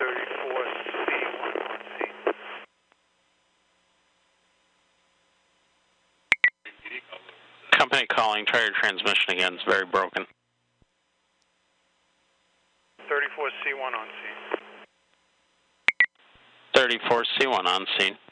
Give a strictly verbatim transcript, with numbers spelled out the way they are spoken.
thirty-four C one on scene. Company calling, try your transmission again, it's very broken. thirty-four C one on scene. thirty-four C one on scene.